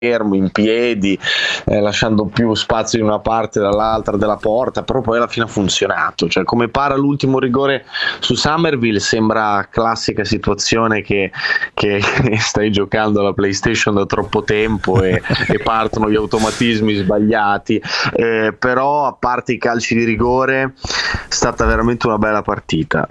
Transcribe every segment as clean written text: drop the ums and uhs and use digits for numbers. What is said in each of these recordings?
fermo in piedi, lasciando più spazio in una parte e dall'altra della porta, però poi alla fine ha funzionato. Cioè, come para l'ultimo rigore su Somerville, sembra classica situazione che stai giocando alla PlayStation da troppo tempo e partono gli automatismi sbagliati, però a parte i calci di rigore è stata veramente una bella partita,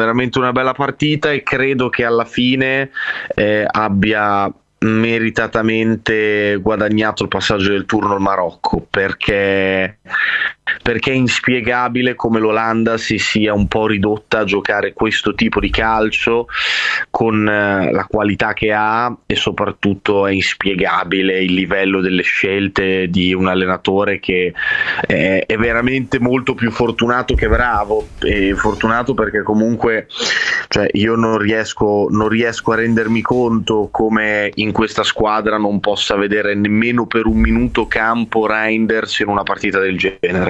e credo che alla fine abbia meritatamente guadagnato il passaggio del turno al Marocco, perché è inspiegabile come l'Olanda si sia un po' ridotta a giocare questo tipo di calcio con la qualità che ha, e soprattutto è inspiegabile il livello delle scelte di un allenatore che è veramente molto più fortunato che bravo. E fortunato perché comunque, cioè, io non riesco a rendermi conto come in questa squadra non possa vedere nemmeno per un minuto Campo Reinders in una partita del genere.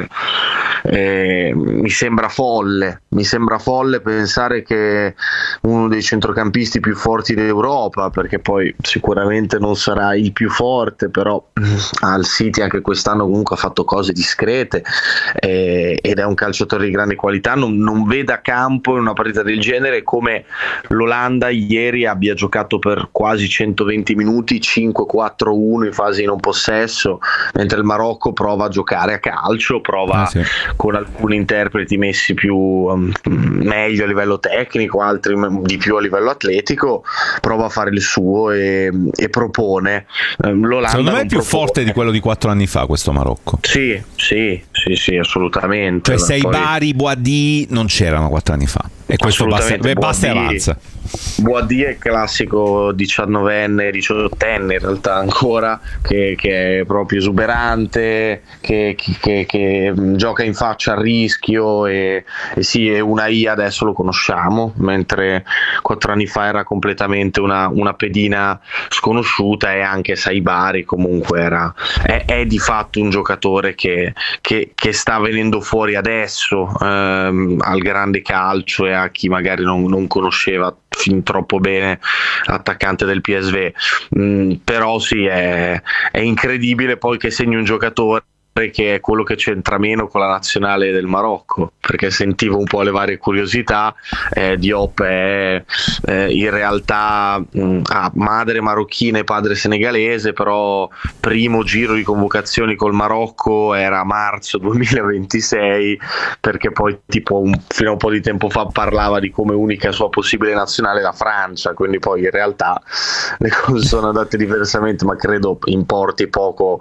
Mi sembra folle pensare che uno dei centrocampisti più forti d'Europa, perché poi sicuramente non sarà il più forte, però al City anche quest'anno comunque ha fatto cose discrete, ed è un calciatore di grande qualità, non veda campo in una partita del genere, come l'Olanda ieri abbia giocato per quasi 120 minuti 5-4-1 in fase di non possesso, mentre il Marocco prova a giocare a calcio, sì, con alcuni interpreti messi più meglio a livello tecnico, altri di più a livello atletico, prova a fare il suo e propone. L'Olanda secondo me è più propone. forte di quello di 4 anni fa questo Marocco. Sì, assolutamente. Cioè Seibari, Boadi non c'erano 4 anni fa, e questo basta e avanza. Boadi è il classico 19enne, 18enne in realtà ancora, che è proprio esuberante, che gioca in faccia al rischio, e sì, e Unai adesso lo conosciamo, mentre 4 anni fa era completamente una pedina sconosciuta, e anche Saibari comunque è di fatto un giocatore che sta venendo fuori adesso al grande calcio, e a chi magari non conosceva fin troppo bene l'attaccante del PSV. Però sì, è incredibile poi che segni un giocatore che è quello che c'entra meno con la nazionale del Marocco, perché sentivo un po' le varie curiosità. Diop è in realtà ha madre marocchina e padre senegalese, però primo giro di convocazioni col Marocco era marzo 2026, perché poi tipo fino a un po' di tempo fa parlava di come unica sua possibile nazionale la Francia, quindi poi in realtà le cose sono andate diversamente, ma credo importi poco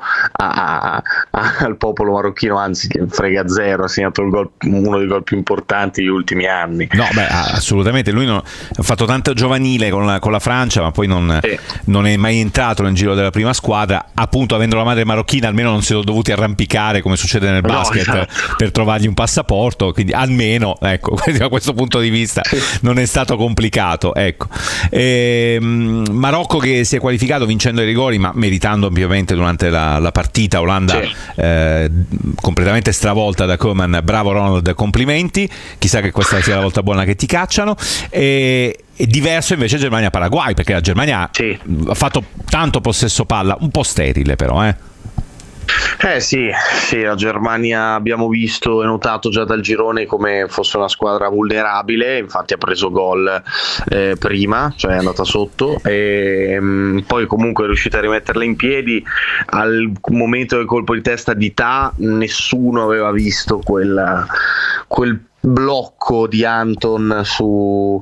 al popolo marocchino, anzi frega zero, ha segnato uno dei gol più importanti degli ultimi anni. No, beh, assolutamente, lui ha fatto tanto giovanile con la Francia, ma poi non è mai entrato nel giro della prima squadra, appunto avendo la madre marocchina almeno non si sono dovuti arrampicare come succede nel basket, esatto, per trovargli un passaporto, quindi almeno, ecco, da questo punto di vista non è stato complicato, ecco. Marocco che si è qualificato vincendo i rigori, ma meritando ovviamente durante la partita. Olanda completamente stravolta da Koeman, bravo Ronald, complimenti, chissà che questa sia la volta buona che ti cacciano. E diverso invece Germania-Paraguay, perché la Germania ha fatto tanto possesso palla, un po' sterile però, Sì, la Germania abbiamo visto e notato già dal girone come fosse una squadra vulnerabile, infatti ha preso gol prima, cioè è andata sotto, e poi comunque è riuscita a rimetterla in piedi. Al momento del colpo di testa di Ta nessuno aveva visto quel blocco di Anton sul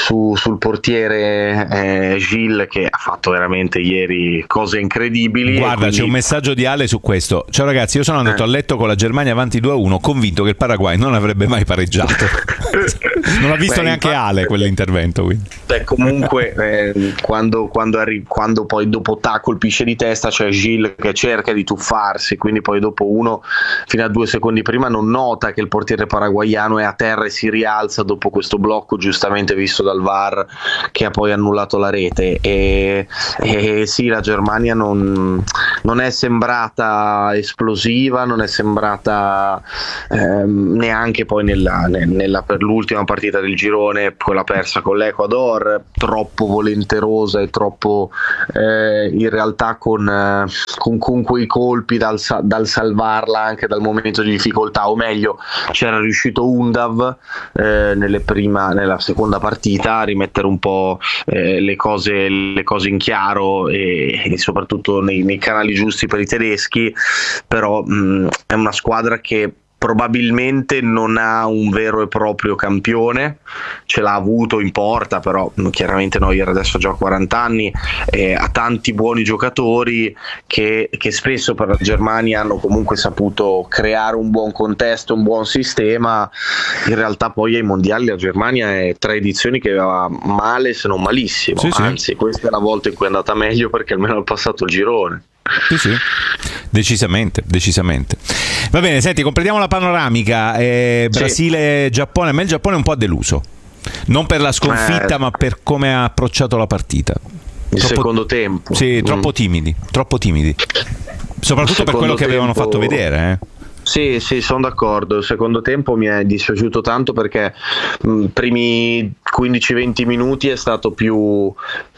portiere Gilles, che ha fatto veramente ieri cose incredibili. Guarda, quindi c'è un messaggio di Ale su questo. Ciao ragazzi, io sono andato a letto con la Germania avanti 2-1, convinto che il Paraguay non avrebbe mai pareggiato. Non ha visto neanche Ale quell'intervento, quindi. Comunque quando poi dopo Ta colpisce di testa, c'è Gilles che cerca di tuffarsi, quindi poi dopo uno fino a 2 secondi prima non nota che il portiere paraguaiano è a terra e si rialza dopo questo blocco giustamente visto dal VAR, che ha poi annullato la rete. E sì, la Germania non non è sembrata esplosiva, non è sembrata neanche poi per l'ultima partita del girone, quella persa con l'Ecuador, troppo volenterosa e troppo in realtà con quei colpi dal salvarla anche dal momento di difficoltà, o meglio c'era riuscito Undav nella seconda partita a rimettere un po' le cose in chiaro e soprattutto nei canali giusti per i tedeschi, però è una squadra che probabilmente non ha un vero e proprio campione, ce l'ha avuto in porta, però chiaramente Neuer adesso ha già 40 anni e ha tanti buoni giocatori che spesso per la Germania hanno comunque saputo creare un buon contesto, un buon sistema. In realtà poi ai mondiali la Germania è 3 edizioni che va male se non malissimo, anzi questa è la volta in cui è andata meglio perché almeno ha passato il girone. Sì, decisamente. Va bene, senti, completiamo la panoramica. Brasile-Giappone. A me il Giappone è un po' deluso, non per la sconfitta ma per come ha approcciato la partita. Il secondo tempo. Sì, troppo timidi, soprattutto per quello che avevano fatto vedere. Sì, sono d'accordo. Il secondo tempo mi è dispiaciuto tanto perché primi 15-20 minuti è stato più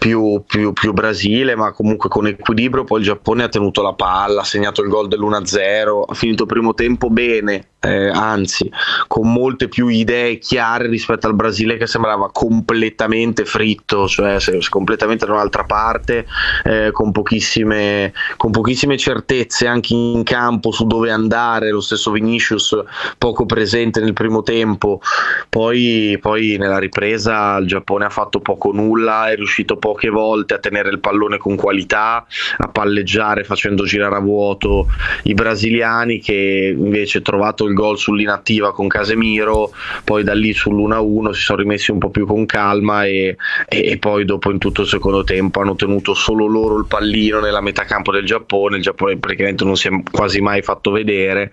Brasile, ma comunque con equilibrio. Poi il Giappone ha tenuto la palla, ha segnato il gol dell'1-0, ha finito il primo tempo bene, anzi con molte più idee chiare rispetto al Brasile che sembrava completamente fritto, cioè completamente da un'altra parte, con pochissime certezze anche in campo su dove andare. Lo stesso Vinicius poco presente nel primo tempo, poi nella ripresa il Giappone ha fatto poco nulla, è riuscito poche volte a tenere il pallone con qualità, a palleggiare facendo girare a vuoto i brasiliani, che invece trovato il gol sull'inattiva con Casemiro, poi da lì sull'1-1 si sono rimessi un po' più con calma e poi dopo in tutto il secondo tempo hanno tenuto solo loro il pallino nella metà campo del Giappone. Il Giappone praticamente non si è quasi mai fatto vedere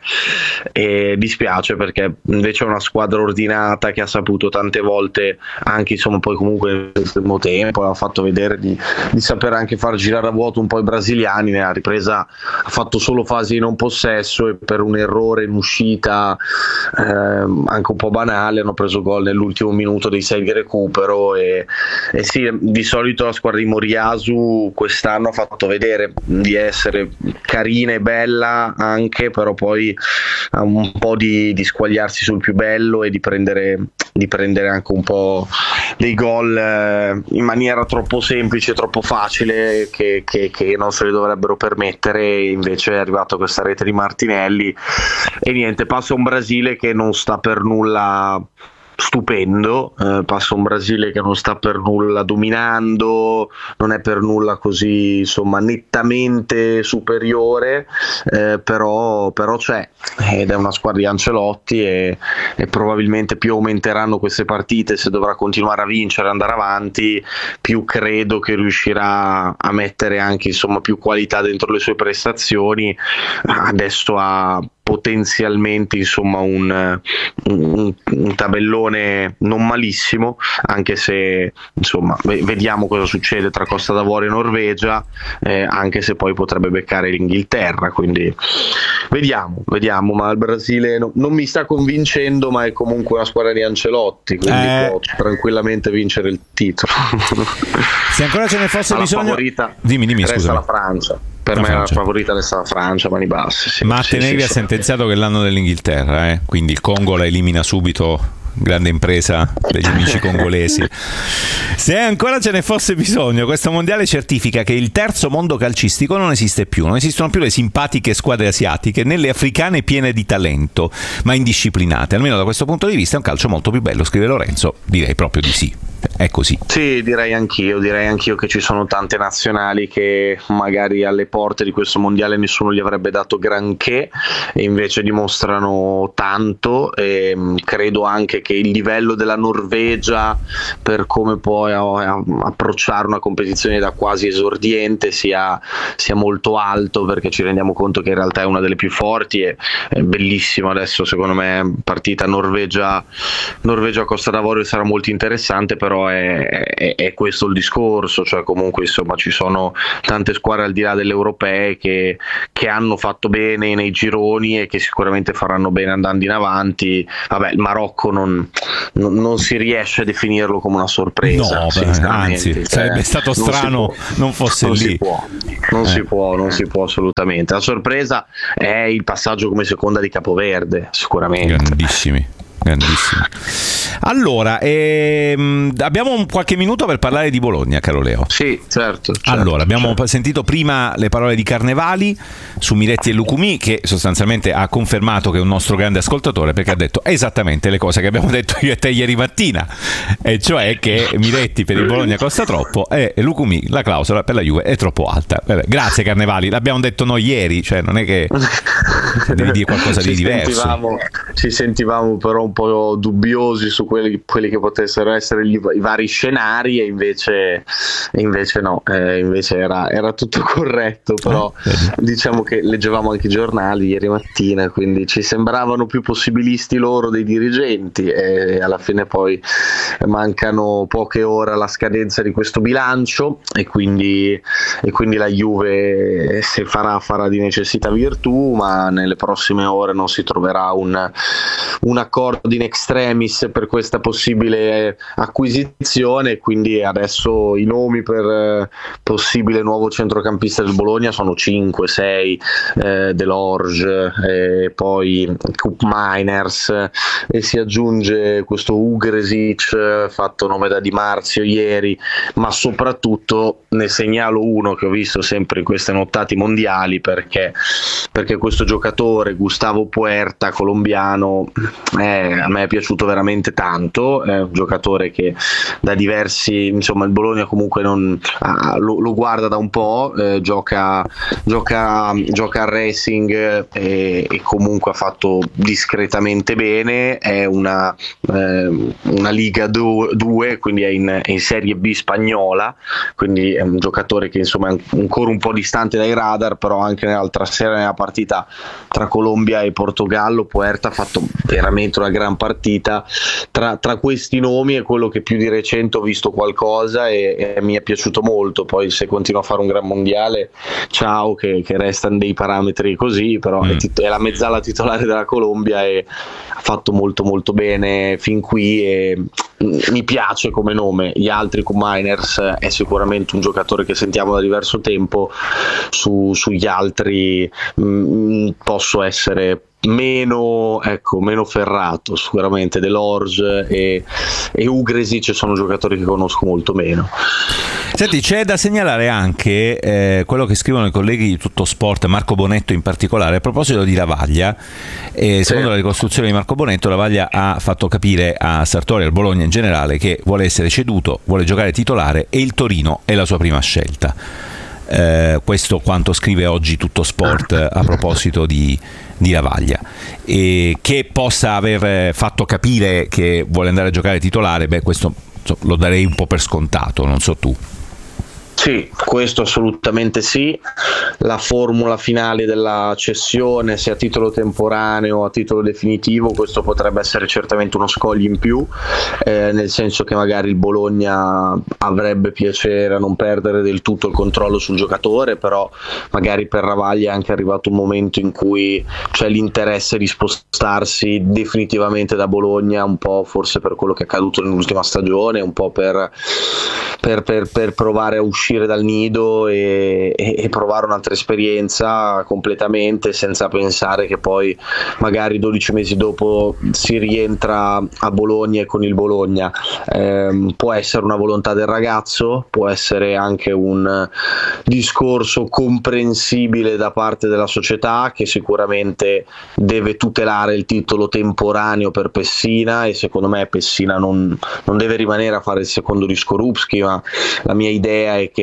e dispiace perché invece è una squadra ordinata che ha saputo tante volte anche insomma poi comunque nel primo tempo ha fatto vedere di saper anche far girare a vuoto un po' i brasiliani. Nella ripresa ha fatto solo fasi di non possesso e per un errore in uscita anche un po' banale hanno preso gol nell'ultimo minuto dei 6 di recupero e sì, di solito la squadra di Moriyasu quest'anno ha fatto vedere di essere carina e bella anche, però poi ha un po' di squagliarsi sul più bello e di prendere anche un po' dei gol in maniera troppo semplice, troppo facile che non se li dovrebbero permettere. Invece è arrivata questa rete di Martinelli e niente, passa un Brasile che non sta per nulla stupendo, passa un Brasile che non sta per nulla dominando, non è per nulla così insomma nettamente superiore, però c'è ed è una squadra di Ancelotti e probabilmente più aumenteranno queste partite, se dovrà continuare a vincere e andare avanti, più credo che riuscirà a mettere anche insomma più qualità dentro le sue prestazioni. Adesso ha potenzialmente insomma un tabellone non malissimo, anche se insomma vediamo cosa succede tra Costa d'Avorio e Norvegia, anche se poi potrebbe beccare l'Inghilterra, quindi vediamo, ma il Brasile non mi sta convincendo, ma è comunque una squadra di Ancelotti, quindi può tranquillamente vincere il titolo. Se ancora ce ne fosse bisogno, favorita dimmi resta scusami. la Francia. Per me la favorita resta la Francia, mani basse. Sì. Martinelli ha sentenziato che è l'anno dell'Inghilterra, quindi il Congo la elimina subito, grande impresa degli amici congolesi. Se ancora ce ne fosse bisogno, questo mondiale certifica che il terzo mondo calcistico non esiste più. Non esistono più le simpatiche squadre asiatiche né le africane piene di talento ma indisciplinate. Almeno da questo punto di vista è un calcio molto più bello, scrive Lorenzo. Direi proprio di sì. È così. Sì, direi anch'io che ci sono tante nazionali che magari alle porte di questo mondiale nessuno gli avrebbe dato granché e invece dimostrano tanto, e credo anche che il livello della Norvegia, per come può approcciare una competizione da quasi esordiente, sia molto alto, perché ci rendiamo conto che in realtà è una delle più forti. È bellissimo adesso, secondo me, partita Norvegia Costa d'Avorio sarà molto interessante, però è questo il discorso, cioè comunque insomma ci sono tante squadre al di là delle europee che hanno fatto bene nei gironi e che sicuramente faranno bene andando in avanti. Vabbè, il Marocco non si riesce a definirlo come una sorpresa, no, anzi sarebbe stato strano non fosse lì. Non si può assolutamente. La sorpresa è il passaggio come seconda di Capoverde, sicuramente. Grandissimi. Allora, abbiamo qualche minuto per parlare di Bologna, caro Leo. Sì, certo. Allora, abbiamo sentito prima le parole di Carnevali su Miretti e Lucumí, che sostanzialmente ha confermato che è un nostro grande ascoltatore, perché ha detto esattamente le cose che abbiamo detto io e te ieri mattina, e cioè che Miretti per il Bologna costa troppo e Lucumí, la clausola per la Juve, è troppo alta. Grazie Carnevali, l'abbiamo detto noi ieri, cioè non è che devi dire qualcosa di diverso. Ci sentivamo però un po' dubbiosi su quelli che potessero essere i vari scenari, e invece no, invece era tutto corretto, però diciamo che leggevamo anche i giornali ieri mattina, quindi ci sembravano più possibilisti loro dei dirigenti, e alla fine poi mancano poche ore alla scadenza di questo bilancio, e quindi la Juve se farà di necessità virtù, ma nelle prossime ore non si troverà un accordo in extremis per questa possibile acquisizione, quindi adesso i nomi per possibile nuovo centrocampista del Bologna sono 5-6, Delorge, poi Koop Meiners, e si aggiunge questo Ugresic fatto nome da Di Marzio ieri, ma soprattutto ne segnalo uno che ho visto sempre in queste nottati mondiali, perché questo giocatore Gustavo Puerta, colombiano, a me è piaciuto veramente tanto. È un giocatore che da diversi, insomma, il Bologna comunque lo guarda da un po', gioca al Racing, e comunque ha fatto discretamente bene. È una Liga 2, quindi è in Serie B spagnola, quindi è un giocatore che insomma è ancora un po' distante dai radar, però anche nell'altra sera, nella partita tra Colombia e Portogallo, Puerta ha fatto veramente una gran partita. Tra questi nomi è quello che più di recente ho visto qualcosa, e mi è piaciuto molto. Poi se continua a fare un gran mondiale, ciao, che restano dei parametri così, però è la mezzala titolare della Colombia e ha fatto molto molto bene fin qui, e mi piace come nome. Gli altri, con Miners, è sicuramente un giocatore che sentiamo da diverso tempo. Sugli altri posso essere meno ferrato. Sicuramente Delorge e Ugresic sono giocatori che conosco molto meno. Senti, c'è da segnalare anche quello che scrivono i colleghi di Tutto Sport, Marco Bonetto in particolare, a proposito di Lavaglia. Secondo la ricostruzione di Marco Bonetto, Lavaglia ha fatto capire a Sartori e al Bologna in generale che vuole essere ceduto, vuole giocare titolare, e il Torino è la sua prima scelta. Questo quanto scrive oggi Tutto Sport a proposito di Lavaglia. E che possa aver fatto capire che vuole andare a giocare titolare, questo lo darei un po' per scontato, non so tu. Sì, questo assolutamente sì. La formula finale della cessione, se a titolo temporaneo o a titolo definitivo, questo potrebbe essere certamente uno scoglio in più, nel senso che magari il Bologna avrebbe piacere a non perdere del tutto il controllo sul giocatore, però magari per Ravaglia è anche arrivato un momento in cui c'è l'interesse di spostarsi definitivamente da Bologna, un po' forse per quello che è accaduto nell'ultima stagione, un po' per provare a uscire dal nido e provare un'altra esperienza completamente, senza pensare che poi magari 12 mesi dopo si rientra a Bologna e con il Bologna. Può essere una volontà del ragazzo, può essere anche un discorso comprensibile da parte della società, che sicuramente deve tutelare il titolo temporaneo per Pessina, e secondo me Pessina non deve rimanere a fare il secondo di Skorupski, ma la mia idea è che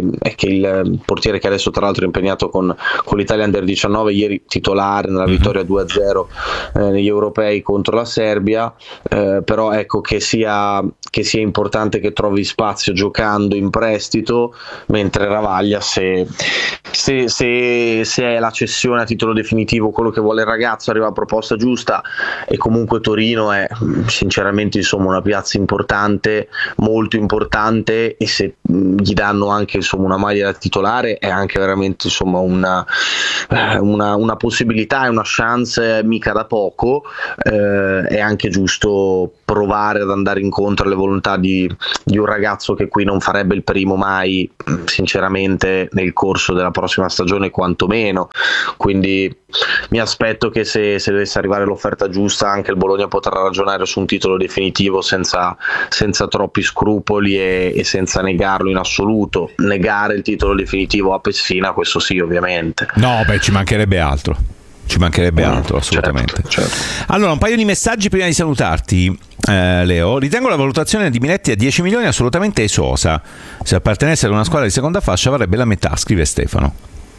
il portiere, che adesso tra l'altro è impegnato con l'Italia Under 19, ieri titolare nella vittoria 2-0 negli europei contro la Serbia, però ecco che sia che sia importante che trovi spazio giocando in prestito, mentre Ravaglia se è la cessione a titolo definitivo quello che vuole il ragazzo, arriva a proposta giusta, e comunque Torino è sinceramente insomma una piazza importante, molto importante, e se gli danno anche insomma una maglia da titolare è anche veramente insomma una possibilità, è una chance mica da poco. È anche giusto provare ad andare incontro alle volontà di un ragazzo che qui non farebbe il primo mai, sinceramente, nel corso della prossima stagione quantomeno, quindi mi aspetto che se dovesse arrivare l'offerta giusta anche il Bologna potrà ragionare su un titolo definitivo senza troppi scrupoli e senza negarlo in assoluto. Negare il titolo definitivo a Pessina, questo sì, ovviamente. No, ci mancherebbe altro. Assolutamente. Certo. Allora, un paio di messaggi prima di salutarti, Leo. Ritengo la valutazione di Minetti a 10 milioni assolutamente esosa. Se appartenesse ad una squadra di seconda fascia varrebbe la metà, scrive Stefano.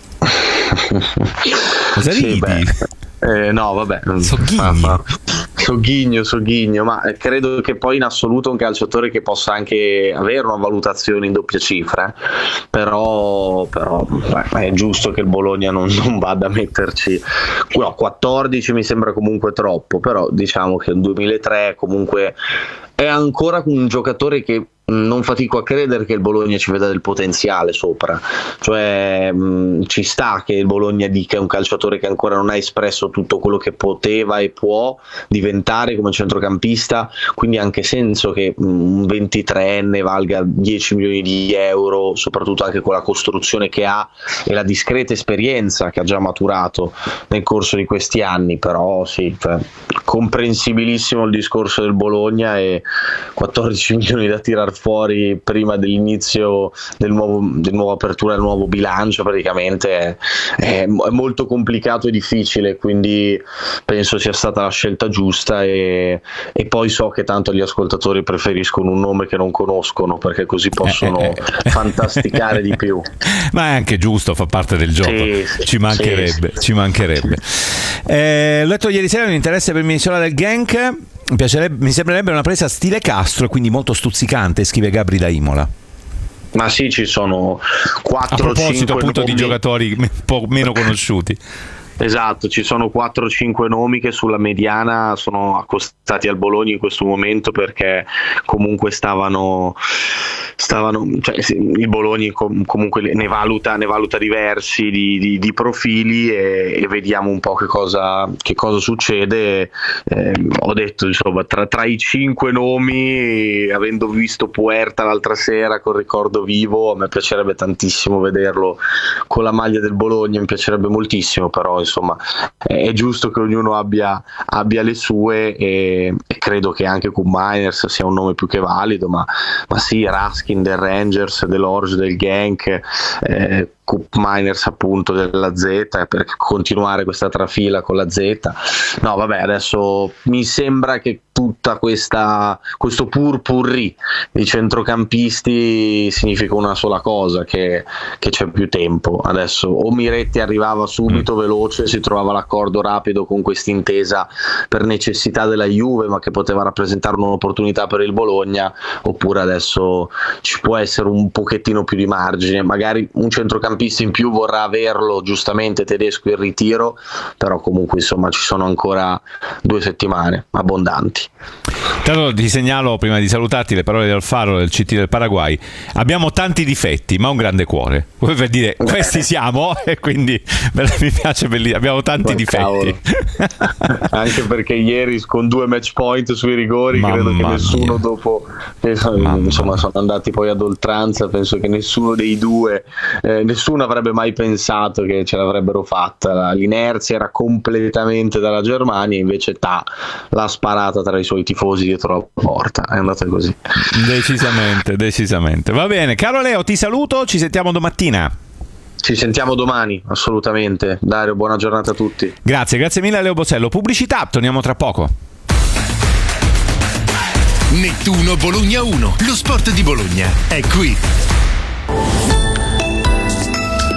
Cosa ridi? No, vabbè. Sogghigno, ma credo che poi in assoluto un calciatore che possa anche avere una valutazione in doppia cifra, però è giusto che il Bologna non vada a metterci 14, mi sembra comunque troppo, però diciamo che il 2003 comunque è ancora un giocatore che non fatico a credere che il Bologna ci veda del potenziale sopra, cioè ci sta che il Bologna dica è un calciatore che ancora non ha espresso tutto quello che poteva e può diventare come centrocampista, quindi ha anche senso che un 23enne valga 10 milioni di euro, soprattutto anche con la costruzione che ha e la discreta esperienza che ha già maturato nel corso di questi anni. Però sì, comprensibilissimo il discorso del Bologna, e 14 milioni da tirar fuori prima dell'inizio del nuovo apertura del nuovo bilancio praticamente è molto complicato e difficile, quindi penso sia stata la scelta giusta, e poi so che tanto gli ascoltatori preferiscono un nome che non conoscono perché così possono fantasticare di più, ma è anche giusto, fa parte del gioco. Ci mancherebbe. Ho letto ieri sera un interesse per il Minnesota del Genk. Mi sembrerebbe una presa stile Castro, quindi molto stuzzicante, scrive Gabri da Imola. Ma sì, ci sono 4-5 a proposito appunto di giocatori un po' meno conosciuti. Esatto, ci sono 4-5 nomi che sulla mediana sono accostati al Bologna in questo momento, perché comunque stavano cioè, il Bologna comunque ne valuta diversi di profili, e vediamo un po' che cosa succede. Ho detto insomma tra i 5 nomi, avendo visto Puerta l'altra sera col ricordo vivo, a me piacerebbe tantissimo vederlo con la maglia del Bologna, mi piacerebbe moltissimo, però insomma è giusto che ognuno abbia le sue, e credo che anche con Miners sia un nome più che valido, ma sì, Raskin del Rangers, dell'Orge del Genk, Miners appunto della Z, per continuare questa trafila con la Z. No vabbè, adesso mi sembra che tutta questo purpurri di centrocampisti significa una sola cosa, che c'è più tempo. Adesso o Miretti arrivava subito veloce, si trovava l'accordo rapido con quest'intesa per necessità della Juve, ma che poteva rappresentare un'opportunità per il Bologna, oppure adesso ci può essere un pochettino più di margine, magari un centrocampista in più vorrà averlo, giustamente Tedesco in ritiro, però comunque insomma ci sono ancora 2 settimane abbondanti. Tanto ti segnalo, prima di salutarti, le parole del Faro del CT del Paraguay: abbiamo tanti difetti ma un grande cuore, per dire questi siamo, e quindi mi piace abbiamo tanti difetti. Anche perché ieri con 2 match point sui rigori, credo che nessuno dopo insomma sono andati poi ad oltranza, penso che nessuno dei due nessuno avrebbe mai pensato che ce l'avrebbero fatta. L'inerzia era completamente dalla Germania, invece l'ha sparata tra i suoi tifosi dietro la porta, è andata così. Decisamente. Va bene, caro Leo, ti saluto, ci sentiamo domattina. Ci sentiamo domani, assolutamente. Dario, buona giornata a tutti. Grazie mille a Leo Bosello. Pubblicità, torniamo tra poco. Nettuno Bologna 1, lo sport di Bologna è qui.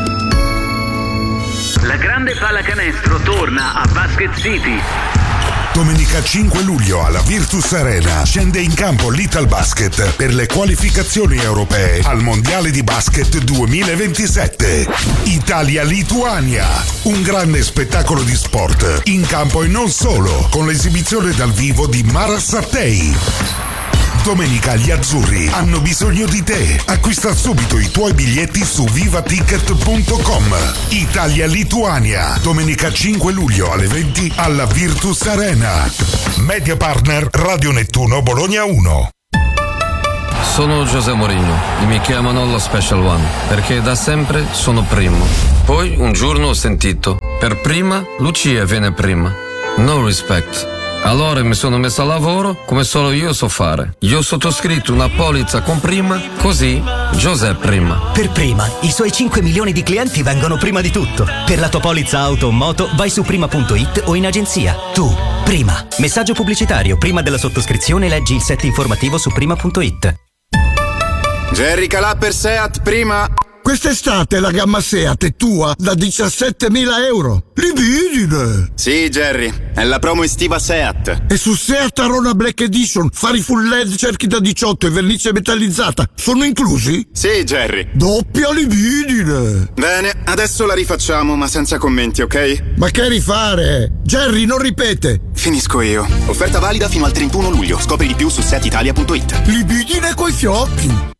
La grande pallacanestro torna a Basket City. Domenica 5 luglio alla Virtus Arena scende in campo l'Italbasket per le qualificazioni europee al Mondiale di Basket 2027. Italia-Lituania, un grande spettacolo di sport in campo e non solo, con l'esibizione dal vivo di Mara Sattei. Domenica gli azzurri hanno bisogno di te. Acquista subito i tuoi biglietti su vivaticket.com. Italia-Lituania, domenica 5 luglio alle 20 alla Virtus Arena. Media partner Radio Nettuno Bologna 1. Sono José Mourinho e mi chiamano lo Special One perché da sempre sono primo. Poi un giorno ho sentito: per prima Lucia viene prima. No respect. Allora mi sono messo a lavoro come solo io so fare. Io ho sottoscritto una polizza con prima, così José prima. Per prima, i suoi 5 milioni di clienti vengono prima di tutto. Per la tua polizza auto o moto vai su prima.it o in agenzia. Tu, prima. Messaggio pubblicitario. Prima della sottoscrizione leggi il set informativo su prima.it. Jerry Calà per Seat prima. Quest'estate la gamma Seat è tua da 17.000 euro. Libidine! Sì, Jerry, è la promo estiva Seat. E su Seat Arona Black Edition, fari full LED, cerchi da 18 e vernice metallizzata sono inclusi? Sì, Jerry. Doppia libidine! Bene, adesso la rifacciamo, ma senza commenti, ok? Ma che rifare? Jerry, non ripete! Finisco io. Offerta valida fino al 31 luglio. Scopri di più su setitalia.it. Libidine coi fiocchi!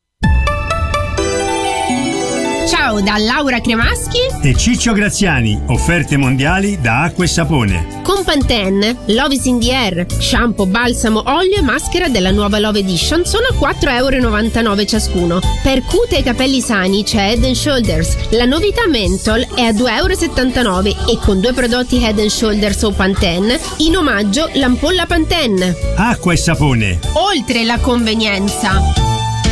Ciao da Laura Cremaschi e Ciccio Graziani, offerte mondiali da acqua e sapone. Con Pantene, Love is in the Air, shampoo, balsamo, olio e maschera della nuova Love Edition sono a 4,99 euro ciascuno. Per cute e capelli sani c'è Head & Shoulders, la novità Menthol è a 2,79 euro e con 2 prodotti Head & Shoulders o Pantene, in omaggio l'ampolla Pantene. Acqua e sapone. Oltre la convenienza.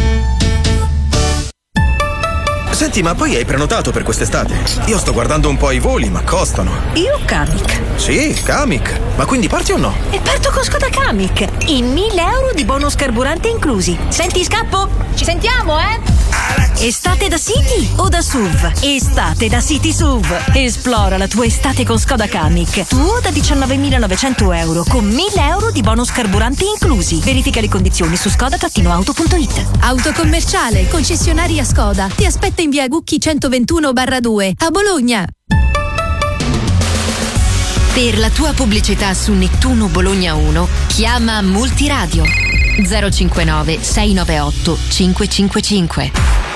Senti, ma poi hai prenotato per quest'estate? Io sto guardando un po' i voli, ma costano. Io Kamiq. Sì, Kamiq. Ma quindi parti o no? E parto con Skoda Kamiq. E 1.000 euro di bonus carburante inclusi. Senti, scappo? Ci sentiamo, Estate da City o da SUV? Estate da City SUV. Esplora la tua estate con Skoda Kamiq. Tuo da 19.900 euro con 1.000 euro di bonus carburanti inclusi. Verifica le condizioni su skoda-auto.it. Autocommerciale, concessionaria Skoda. Ti aspetta in via Gucchi 121/2 a Bologna. Per la tua pubblicità su Nettuno Bologna 1 chiama Multiradio 059 698 555.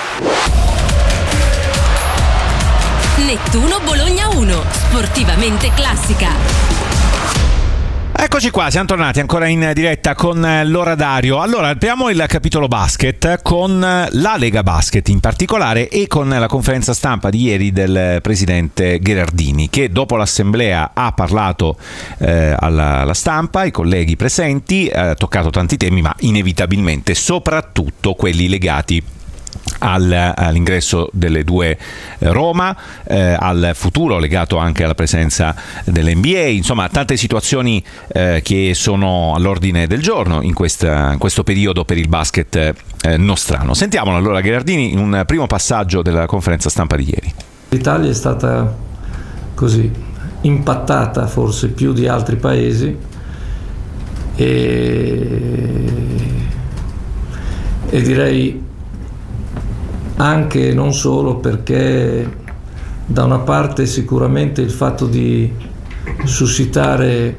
Nettuno Bologna 1, sportivamente classica. Eccoci qua, siamo tornati ancora in diretta con l'Oradario. Allora, apriamo il capitolo basket con la Lega Basket in particolare e con la conferenza stampa di ieri del presidente Gherardini, che dopo l'assemblea ha parlato alla stampa, ai colleghi presenti, ha toccato tanti temi, ma inevitabilmente soprattutto quelli legati all'ingresso delle due Roma, al futuro legato anche alla presenza dell'NBA, insomma tante situazioni che sono all'ordine del giorno in questo periodo per il basket nostrano. Sentiamolo allora Gherardini in un primo passaggio della conferenza stampa di ieri. L'Italia è stata così impattata forse più di altri paesi e direi anche e non solo perché da una parte sicuramente il fatto di suscitare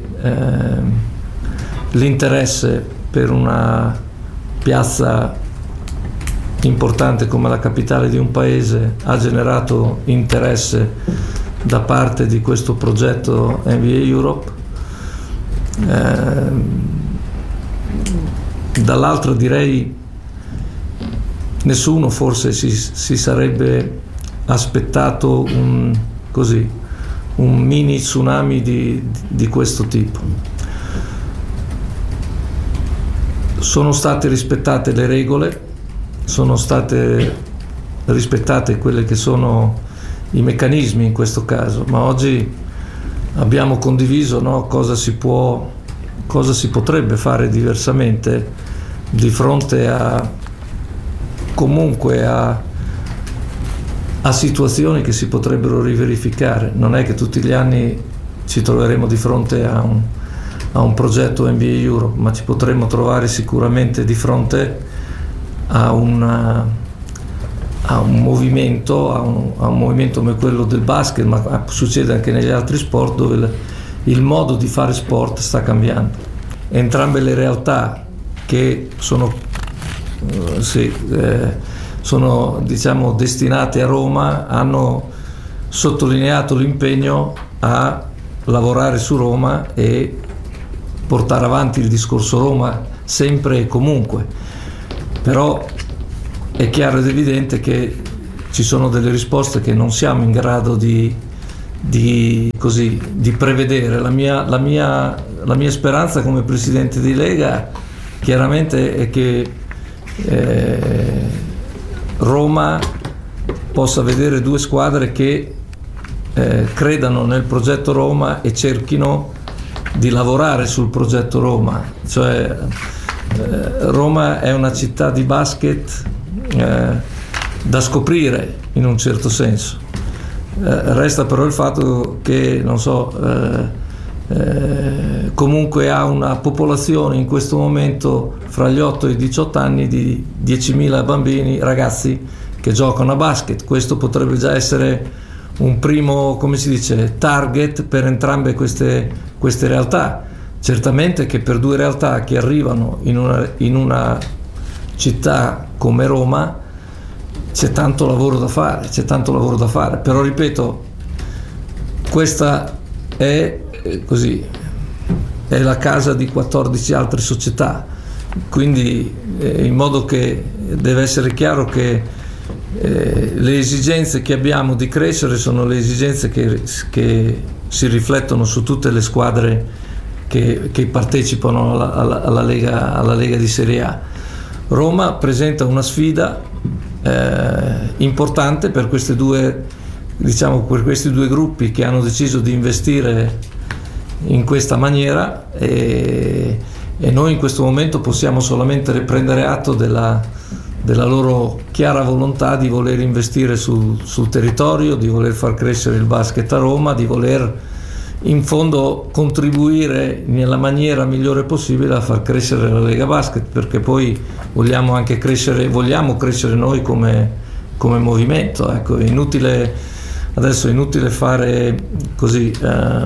l'interesse per una piazza importante come la capitale di un paese ha generato interesse da parte di questo progetto NBA Europe, dall'altro direi nessuno forse si sarebbe aspettato un mini tsunami di questo tipo. Sono state rispettate le regole, sono state rispettate quelle che sono i meccanismi in questo caso, ma oggi abbiamo condiviso, no, cosa si potrebbe fare diversamente di fronte a situazioni che si potrebbero riverificare. Non è che tutti gli anni ci troveremo di fronte a un progetto NBA Europe, ma ci potremmo trovare sicuramente di fronte a un movimento come quello del basket, ma succede anche negli altri sport, dove il modo di fare sport sta cambiando. Entrambe le realtà che sono diciamo destinate a Roma hanno sottolineato l'impegno a lavorare su Roma e portare avanti il discorso Roma sempre e comunque. Però è chiaro ed evidente che ci sono delle risposte che non siamo in grado di prevedere. La mia speranza come presidente di Lega chiaramente è che Roma possa vedere due squadre che credano nel progetto Roma e cerchino di lavorare sul progetto Roma. Cioè, Roma è una città di basket da scoprire in un certo senso. Resta però il fatto che, non so, comunque ha una popolazione in questo momento fra gli 8 e i 18 anni di 10.000 bambini, ragazzi che giocano a basket. Questo potrebbe già essere un primo, come si dice, target per entrambe queste realtà. Certamente che per due realtà che arrivano in una città come Roma c'è tanto lavoro da fare, però ripeto, questa è la casa di 14 altre società, quindi in modo che deve essere chiaro che le esigenze che abbiamo di crescere sono le esigenze che si riflettono su tutte le squadre che partecipano alla Lega di Serie A. Roma presenta una sfida importante per questi due gruppi che hanno deciso di investire in questa maniera, e noi in questo momento possiamo solamente prendere atto della loro chiara volontà di voler investire sul territorio, di voler far crescere il basket a Roma, di voler in fondo contribuire nella maniera migliore possibile a far crescere la Lega Basket, perché poi vogliamo crescere noi come movimento. Ecco, è inutile fare così, è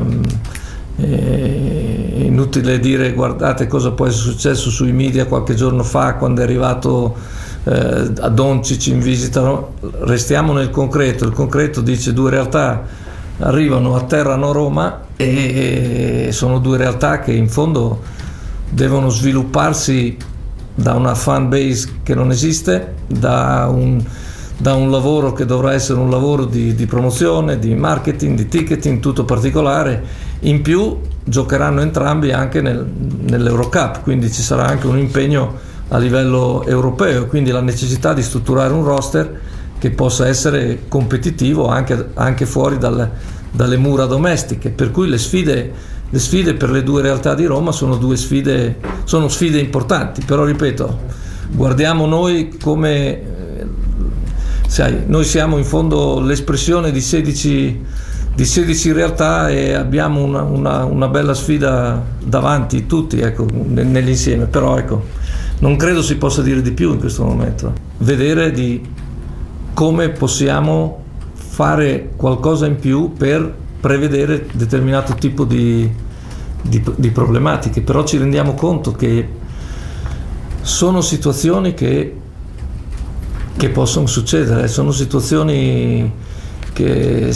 inutile dire guardate cosa può essere successo sui media qualche giorno fa quando è arrivato a Doncic in visita. Restiamo nel concreto. Il concreto dice due realtà arrivano, atterrano a Roma, e sono due realtà che in fondo devono svilupparsi da una fan base che non esiste, da un lavoro che dovrà essere un lavoro di promozione, di marketing, di ticketing, tutto particolare. In più giocheranno entrambi anche nell'Eurocup, quindi ci sarà anche un impegno a livello europeo, quindi la necessità di strutturare un roster che possa essere competitivo anche fuori dalle mura domestiche, per cui le sfide per le due realtà di Roma sono sfide importanti. Però ripeto, guardiamo noi come noi siamo in fondo l'espressione di 16 realtà e abbiamo una bella sfida davanti tutti, ecco, nell'insieme. Però ecco, non credo si possa dire di più in questo momento, vedere di come possiamo fare qualcosa in più per prevedere determinato tipo di problematiche. Però ci rendiamo conto che sono situazioni che possono succedere, sono situazioni che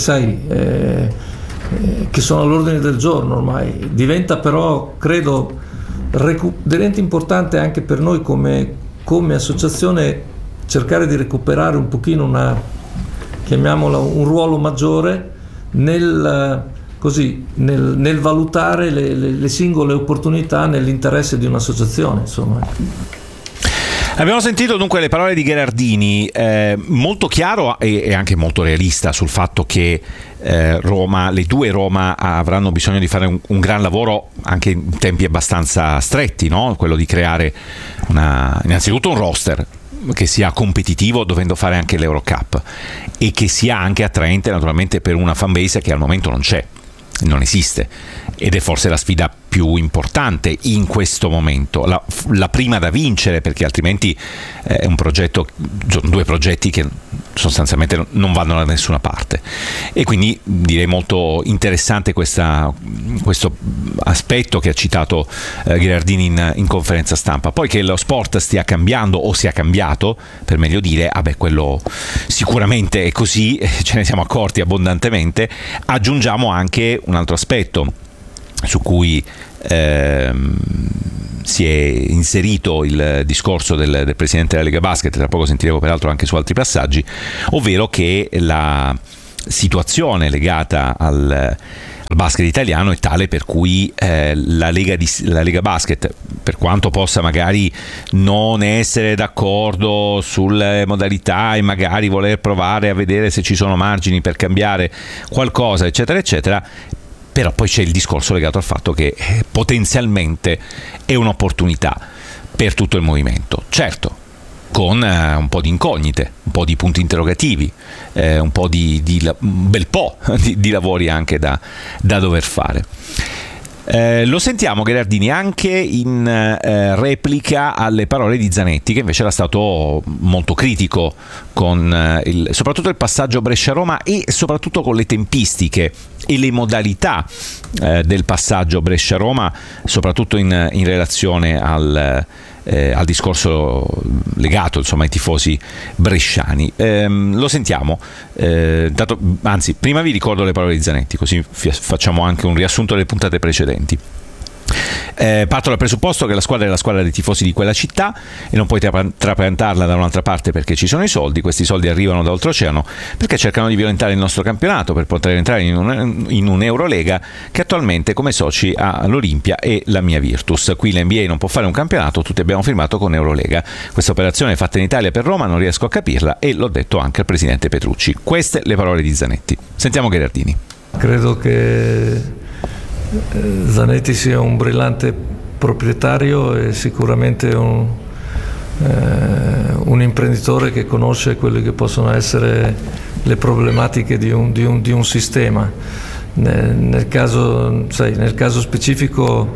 che sono all'ordine del giorno ormai. Diventa però, credo, diventa importante anche per noi come associazione cercare di recuperare un pochino chiamiamola un ruolo maggiore nel valutare le singole opportunità nell'interesse di un'associazione, insomma. Abbiamo sentito dunque le parole di Gherardini, molto chiaro e anche molto realista sul fatto che le due Roma avranno bisogno di fare un gran lavoro anche in tempi abbastanza stretti, no? Quello di creare innanzitutto un roster che sia competitivo, dovendo fare anche l'Eurocup, e che sia anche attraente naturalmente per una fanbase che al momento non esiste, ed è forse la sfida più importante in questo momento, la prima da vincere, perché altrimenti è un progetto, sono due progetti che sostanzialmente non vanno da nessuna parte, e quindi direi molto interessante questo aspetto che ha citato Gherardini in conferenza stampa. Poi che lo sport stia cambiando o sia cambiato, per meglio dire, quello sicuramente è così, ce ne siamo accorti abbondantemente. Aggiungiamo anche un altro aspetto su cui si è inserito il discorso del presidente della Lega Basket, tra poco sentiremo peraltro anche su altri passaggi, ovvero che la situazione legata al basket italiano è tale per cui la Lega Basket, per quanto possa magari non essere d'accordo sulle modalità e magari voler provare a vedere se ci sono margini per cambiare qualcosa, eccetera eccetera, però poi c'è il discorso legato al fatto che potenzialmente è un'opportunità per tutto il movimento, certo con un po' di incognite, un po' di punti interrogativi, un bel po' di lavori anche da dover fare. Lo sentiamo Gherardini anche in replica alle parole di Zanetti, che invece era stato molto critico con soprattutto il passaggio Brescia-Roma e soprattutto con le tempistiche e le modalità del passaggio Brescia-Roma, soprattutto in relazione al discorso legato ai tifosi bresciani. Lo sentiamo, anzi prima vi ricordo le parole di Zanetti, così facciamo anche un riassunto delle puntate precedenti. Parto dal presupposto che la squadra è la squadra dei tifosi di quella città e non puoi trapiantarla da un'altra parte perché ci sono i soldi. Questi soldi arrivano da oltreoceano perché cercano di violentare il nostro campionato per poter entrare in un'Eurolega che attualmente come soci ha l'Olimpia e la Mia Virtus. Qui l'NBA non può fare un campionato, tutti abbiamo firmato con Eurolega. Questa operazione è fatta in Italia per Roma, non riesco a capirla, e l'ho detto anche al presidente Petrucci. Queste le parole di Zanetti. Sentiamo Gherardini. Credo che Zanetti sia un brillante proprietario e sicuramente un imprenditore che conosce quelle che possono essere le problematiche di un sistema. Nel caso specifico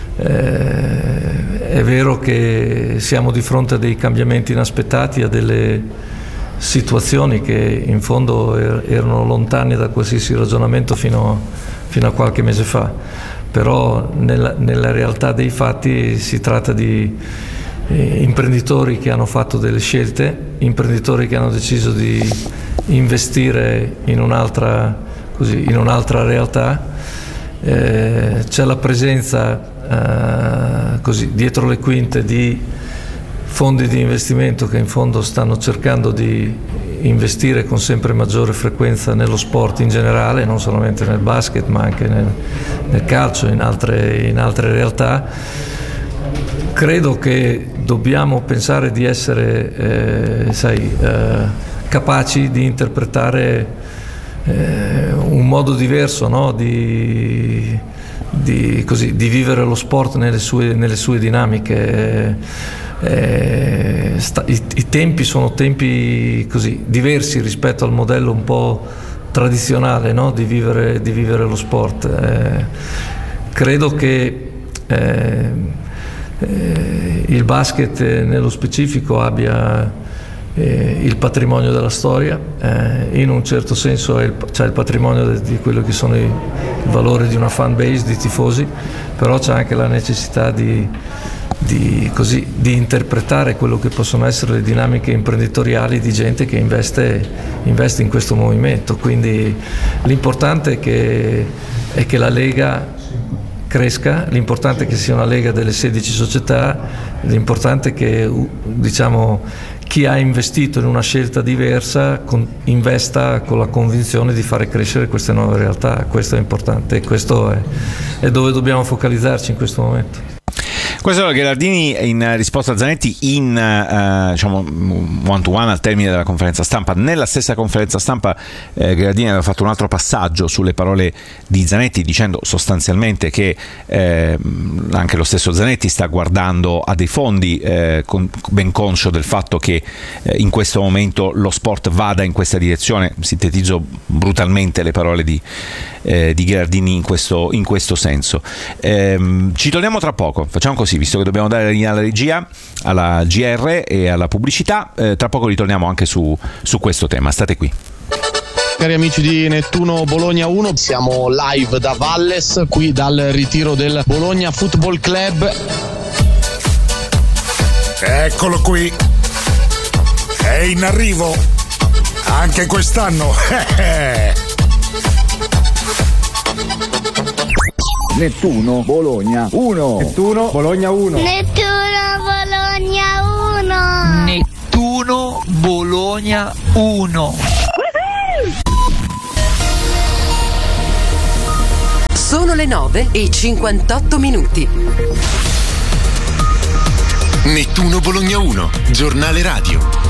è vero che siamo di fronte a dei cambiamenti inaspettati, a delle situazioni che in fondo erano lontane da qualsiasi ragionamento fino a qualche mese fa, però nella realtà dei fatti si tratta di imprenditori che hanno fatto delle scelte, imprenditori che hanno deciso di investire in un'altra realtà. C'è la presenza dietro le quinte di fondi di investimento che in fondo stanno cercando di investire con sempre maggiore frequenza nello sport in generale, non solamente nel basket ma anche nel calcio e in altre realtà. Credo che dobbiamo pensare di essere capaci di interpretare un modo diverso, no? di vivere lo sport nelle sue dinamiche. I tempi sono tempi diversi rispetto al modello un po' tradizionale, no? di vivere lo sport. Credo che il basket nello specifico abbia il patrimonio della storia, in un certo senso c'è il patrimonio di quello che sono i valori di una fan base, di tifosi, però c'è anche la necessità di interpretare quello che possono essere le dinamiche imprenditoriali di gente che investe in questo movimento. Quindi l'importante è che la Lega cresca, l'importante è che sia una Lega delle 16 società, l'importante è che chi ha investito in una scelta diversa investa con la convinzione di fare crescere queste nuove realtà. Questo è importante e questo è dove dobbiamo focalizzarci in questo momento. Questo è Gherardini in risposta a Zanetti in one to one al termine della conferenza stampa. Nella stessa conferenza stampa Gherardini aveva fatto un altro passaggio sulle parole di Zanetti, dicendo sostanzialmente che anche lo stesso Zanetti sta guardando a dei fondi, ben conscio del fatto che in questo momento lo sport vada in questa direzione. Sintetizzo brutalmente le parole di di Ghirardini in questo senso. Ci torniamo tra poco, facciamo così, visto che dobbiamo dare la linea alla regia, alla GR e alla pubblicità, tra poco ritorniamo anche su questo tema, state qui. Cari amici di Nettuno Bologna 1, siamo live da Valles, qui dal ritiro del Bologna Football Club. Eccolo qui, è in arrivo anche quest'anno. Nettuno Bologna 1. Nettuno Bologna 1. Nettuno Bologna 1. Nettuno Bologna 1. Sono le 9:58. Nettuno Bologna 1, giornale radio.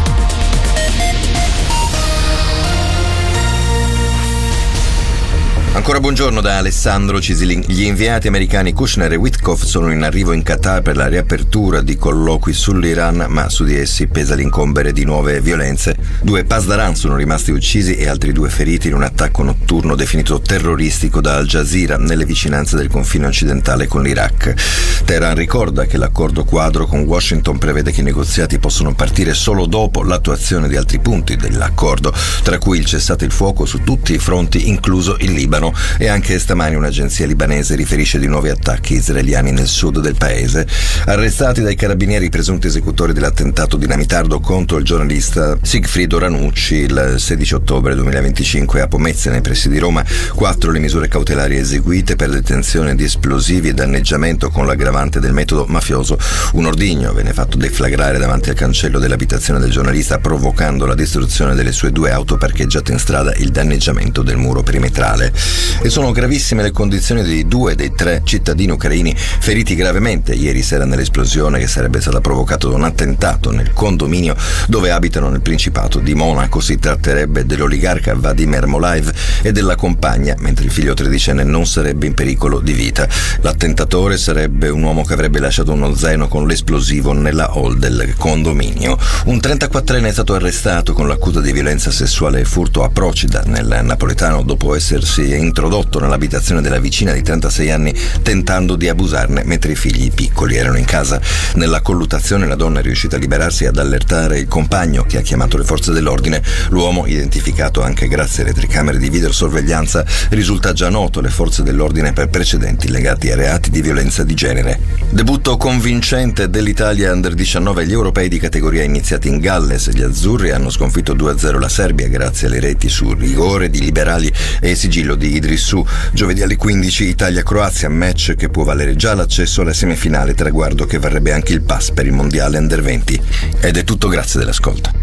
Ancora buongiorno da Alessandro Cisilin. Gli inviati americani Kushner e Witkoff sono in arrivo in Qatar per la riapertura di colloqui sull'Iran, ma su di essi pesa l'incombere di nuove violenze. 2 pasdaran sono rimasti uccisi e altri 2 feriti in un attacco notturno definito terroristico da Al Jazeera nelle vicinanze del confine occidentale con l'Iraq. Teheran ricorda che l'accordo quadro con Washington prevede che i negoziati possono partire solo dopo l'attuazione di altri punti dell'accordo, tra cui il cessate il fuoco su tutti i fronti, incluso il Libano. E anche stamani un'agenzia libanese riferisce di nuovi attacchi israeliani nel sud del paese. Arrestati dai carabinieri i presunti esecutori dell'attentato dinamitardo contro il giornalista Sigfrido Ranucci il 16 ottobre 2025 a Pomezia, nei pressi di Roma. 4 le misure cautelari eseguite per detenzione di esplosivi e danneggiamento con l'aggravante del metodo mafioso. Un ordigno venne fatto deflagrare davanti al cancello dell'abitazione del giornalista, provocando la distruzione delle sue 2 auto parcheggiate in strada e il danneggiamento del muro perimetrale. E sono gravissime le condizioni di 2 dei 3 cittadini ucraini feriti gravemente ieri sera nell'esplosione che sarebbe stata provocata da un attentato nel condominio dove abitano nel Principato di Monaco. Si tratterebbe dell'oligarca Vadim Ermolaev e della compagna, mentre il figlio 13enne non sarebbe in pericolo di vita. L'attentatore sarebbe un uomo che avrebbe lasciato uno zaino con l'esplosivo nella hall del condominio. Un 34enne è stato arrestato con l'accusa di violenza sessuale e furto a Procida nel napoletano dopo essersi introdotto nell'abitazione della vicina di 36 anni tentando di abusarne mentre i figli piccoli erano in casa. Nella colluttazione la donna è riuscita a liberarsi e ad allertare il compagno, che ha chiamato le forze dell'ordine. L'uomo, identificato anche grazie alle telecamere di videosorveglianza, risulta già noto alle forze dell'ordine per precedenti legati a reati di violenza di genere. Debutto convincente dell'Italia Under 19 agli europei di categoria iniziati in Galles. Gli azzurri hanno sconfitto 2-0 la Serbia grazie alle reti su rigore di Liberali e sigillo di Idrissou. Giovedì alle 15 Italia-Croazia, match che può valere già l'accesso alla semifinale, traguardo che varrebbe anche il pass per il mondiale Under 20. Ed è tutto, grazie dell'ascolto.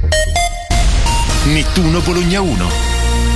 Nettuno Bologna 1.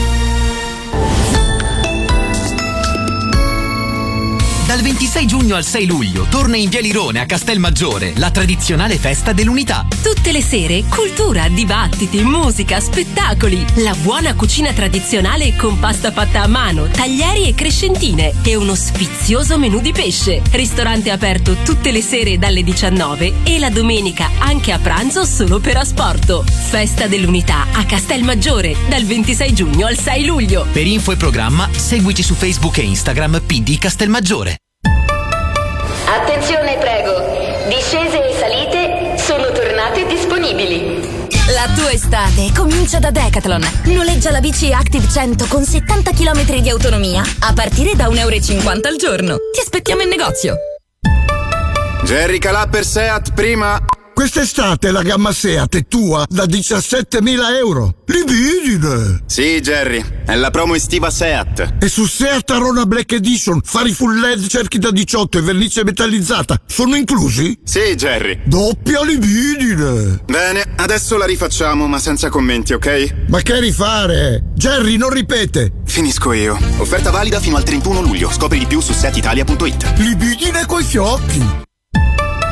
Dal 26 giugno al 6 luglio torna in Via Lirone a Castelmaggiore la tradizionale festa dell'unità. Tutte le sere cultura, dibattiti, musica, spettacoli, la buona cucina tradizionale con pasta fatta a mano, taglieri e crescentine e uno sfizioso menù di pesce. Ristorante aperto tutte le sere dalle 19 e la domenica anche a pranzo solo per asporto. Festa dell'unità a Castelmaggiore dal 26 giugno al 6 luglio. Per info e programma seguici su Facebook e Instagram PD Castelmaggiore. Attenzione, prego. Discese e salite sono tornate disponibili. La tua estate comincia da Decathlon. Noleggia la bici Active 100 con 70 km di autonomia a partire da €1,50 al giorno. Ti aspettiamo in negozio. Jerry Calà per Seat prima. Quest'estate la gamma Seat è tua da €17.000. Libidine! Sì, Jerry, è la promo estiva Seat. E su Seat Arona Black Edition, fari full LED, cerchi da 18 e vernice metallizzata sono inclusi? Sì, Jerry. Doppia libidine! Bene, adesso la rifacciamo, ma senza commenti, ok? Ma che rifare? Jerry, non ripete! Finisco io. Offerta valida fino al 31 luglio. Scopri di più su setitalia.it. Libidine coi fiocchi!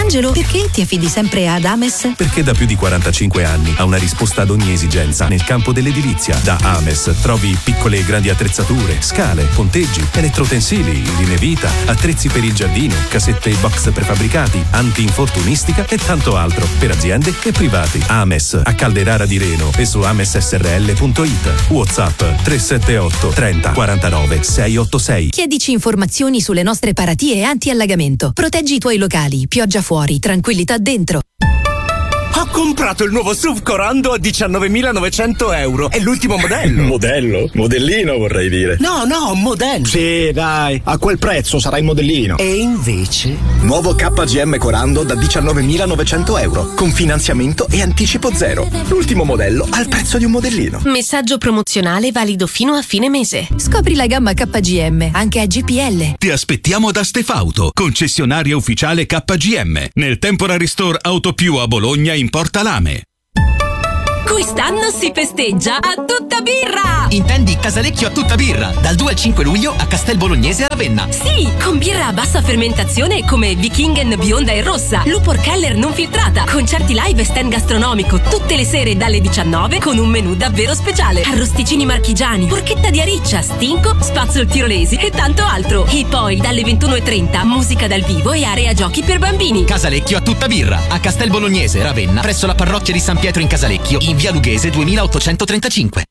Angelo, perché ti affidi sempre ad Ames? Perché da più di 45 anni ha una risposta ad ogni esigenza nel campo dell'edilizia. Da Ames trovi piccole e grandi attrezzature, scale, ponteggi, elettrotensili, linee vita, attrezzi per il giardino, casette e box prefabbricati, anti-infortunistica e tanto altro per aziende e privati. Ames a Calderara di Reno e su amessrl.it. WhatsApp 378 30 49 686. Chiedici informazioni sulle nostre paratie anti-allagamento. Proteggi i tuoi locali. Pioggia fuori, tranquillità dentro. Ho comprato il nuovo SUV Corando a 19.900 euro. È l'ultimo modello. Modello? Modellino vorrei dire. No, modello. Sì, dai, a quel prezzo sarà il modellino. E invece? Nuovo KGM Corando da 19.900 euro. Con finanziamento e anticipo zero. L'ultimo modello al prezzo di un modellino. Messaggio promozionale valido fino a fine mese. Scopri la gamma KGM anche a GPL. Ti aspettiamo da Stefauto, concessionaria ufficiale KGM. Nel Temporary Store Auto Più a Bologna in Porta Lame. Quest'anno si festeggia a tutta birra! Intendi Casalecchio a tutta birra, dal 2 al 5 luglio a Castel Bolognese a Ravenna. Sì, con birra a bassa fermentazione come Vikingen bionda e rossa, Lupor Keller non filtrata, concerti live e stand gastronomico tutte le sere dalle 19 con un menù davvero speciale. Arrosticini marchigiani, porchetta di ariccia, stinco, spazzol tirolesi e tanto altro. E poi dalle 21:30 musica dal vivo e area giochi per bambini. Casalecchio a tutta birra, a Castel Bolognese, Ravenna, presso la parrocchia di San Pietro in Casalecchio, in via Lughese 2835.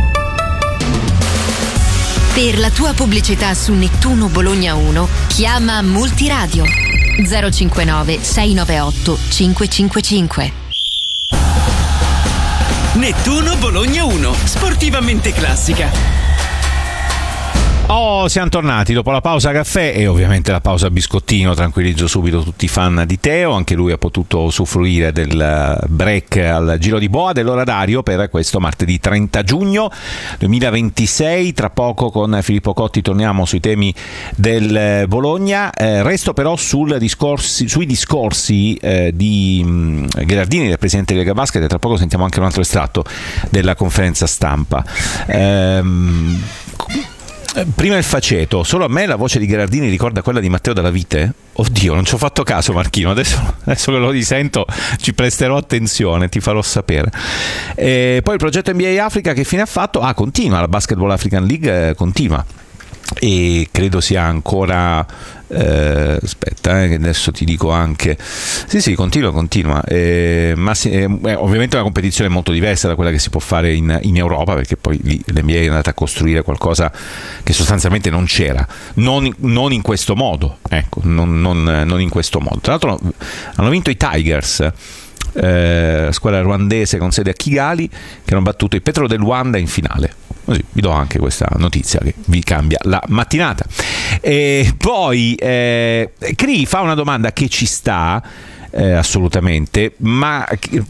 Per la tua pubblicità su Nettuno Bologna 1, chiama Multiradio 059 698 555. Nettuno Bologna 1, sportivamente classica. Oh, siamo tornati dopo la pausa caffè e ovviamente la pausa biscottino. Tranquillizzo subito tutti i fan di Teo, anche lui ha potuto usufruire del break al Giro di Boa dell'ora d'ario per questo martedì 30 giugno 2026. Tra poco con Filippo Cotti torniamo sui temi del Bologna. Resto però sui discorsi di Gherardini, del presidente di Lega Basket, e tra poco sentiamo anche un altro estratto della conferenza stampa. Prima il faceto, solo a me la voce di Gherardini ricorda quella di Matteo Dalla Vite? Oddio, non ci ho fatto caso, Marchino, adesso che lo risento ci presterò attenzione, ti farò sapere. E poi il progetto NBA Africa che fine ha fatto? Continua, la Basketball African League continua e credo sia ancora aspetta che adesso ti dico anche sì continua ma ovviamente è una competizione molto diversa da quella che si può fare in Europa, perché poi lì l'NBA è andata a costruire qualcosa che sostanzialmente non c'era, non in questo modo, ecco, non in questo modo. Tra l'altro hanno vinto i Tigers, squadra ruandese con sede a Kigali, che hanno battuto il Petro del Luanda in finale. Così vi do anche questa notizia che vi cambia la mattinata. E poi Cri fa una domanda che ci sta assolutamente, ma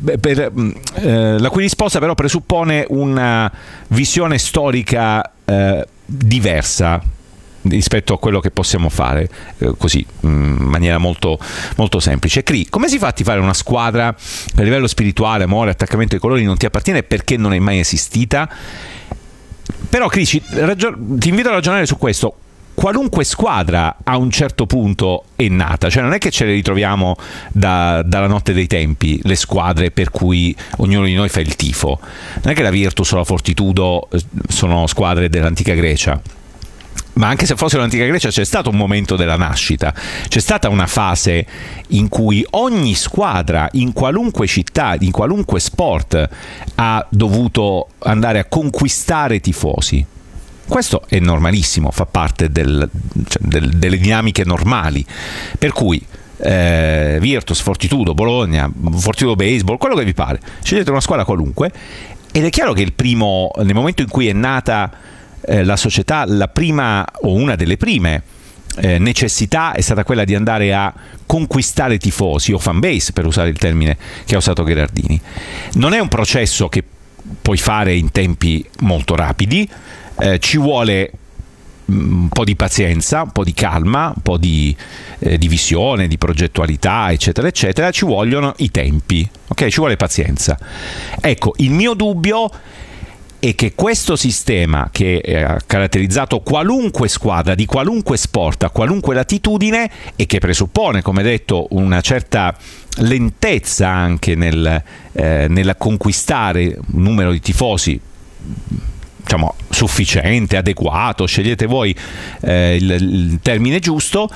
la cui risposta però presuppone una visione storica diversa rispetto a quello che possiamo fare così in maniera molto, molto semplice. Cri, come si fa a tifare una squadra che a livello spirituale, amore, attaccamento ai colori non ti appartiene perché non è mai esistita? Però Cri, ti invito a ragionare su questo. Qualunque squadra a un certo punto è nata, cioè non è che ce le ritroviamo dalla notte dei tempi le squadre per cui ognuno di noi fa il tifo. Non è che la Virtus o la Fortitudo sono squadre dell'antica Grecia, ma anche se fosse l'antica Grecia c'è stato un momento della nascita, c'è stata una fase in cui ogni squadra in qualunque città, in qualunque sport ha dovuto andare a conquistare tifosi. Questo è normalissimo, fa parte delle dinamiche normali, per cui Virtus, Fortitudo, Bologna, Fortitudo Baseball, quello che vi pare, scegliete una squadra qualunque, ed è chiaro che nel momento in cui è nata la società, la prima o una delle prime necessità è stata quella di andare a conquistare tifosi o fanbase, per usare il termine che ha usato Gherardini. Non è un processo che puoi fare in tempi molto rapidi, ci vuole un po' di pazienza, un po' di calma, un po' di visione, di progettualità, eccetera eccetera. Ci vogliono i tempi, ok? Ci vuole pazienza. Ecco, il mio dubbio è che questo sistema che ha caratterizzato qualunque squadra di qualunque sport a qualunque latitudine e che presuppone, come detto, una certa lentezza anche nel conquistare un numero di tifosi, diciamo, sufficiente, adeguato, scegliete voi il termine giusto.